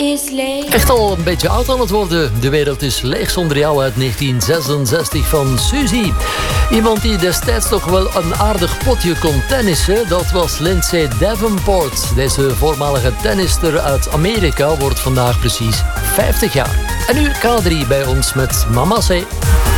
Echt al een beetje oud aan het worden. De wereld is leeg zonder jou uit 1966 van Suzy. Iemand die destijds toch wel een aardig potje kon tennissen, dat was Lindsay Davenport. Deze voormalige tennister uit Amerika wordt vandaag precies 50 jaar. En nu K3 bij ons met Mama C.